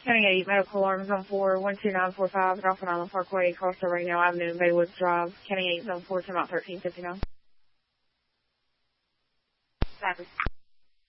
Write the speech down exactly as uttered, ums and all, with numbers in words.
County eight, medical alarm, zone four, one two nine four five, Dolphin Island Parkway, across the Ragnell Avenue, Baywoods Drive. County eight, zone four, ten out thirteen fifty-nine. Copy.